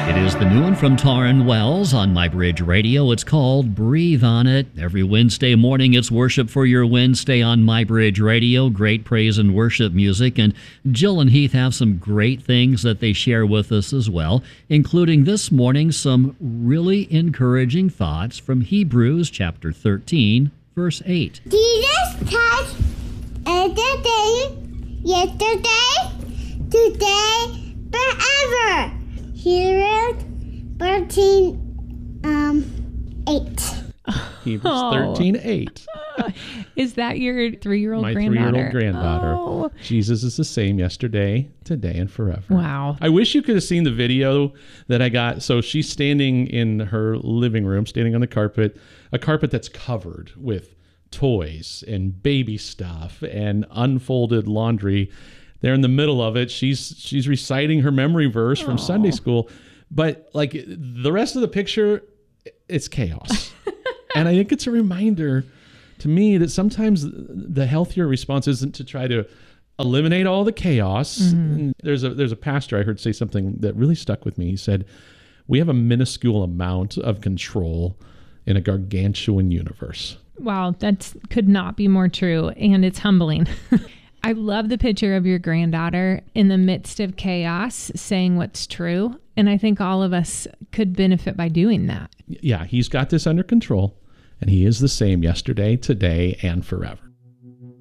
It is the new one from Taryn Wells on My Bridge Radio. It's called Breathe on It. Every Wednesday morning, it's Worship for Your Wednesday on My Bridge Radio. Great praise and worship music. And Jill and Heath have some great things that they share with us as well, including this morning some really encouraging thoughts from Hebrews chapter 13, verse 8. Jesus touched yesterday, today, forever. Hebrews 13, 8. Hebrews 13:8. Is that your 3-year-old My granddaughter? 3-year-old granddaughter. Oh. Jesus is the same yesterday, today, and forever. Wow. I wish you could have seen the video that I got. So she's standing in her living room, standing on the carpet, a carpet that's covered with toys and baby stuff and unfolded laundry. There in the middle of it, she's reciting her memory verse from Sunday school. But like the rest of the picture, it's chaos. And I think it's a reminder to me that sometimes the healthier response isn't to try to eliminate all the chaos. Mm-hmm. There's a pastor I heard say something that really stuck with me. He said, we have a minuscule amount of control in a gargantuan universe. Wow, that could not be more true. And it's humbling. I love the picture of your granddaughter in the midst of chaos saying what's true. And I think all of us could benefit by doing that. Yeah, he's got this under control. And he is the same yesterday, today, and forever.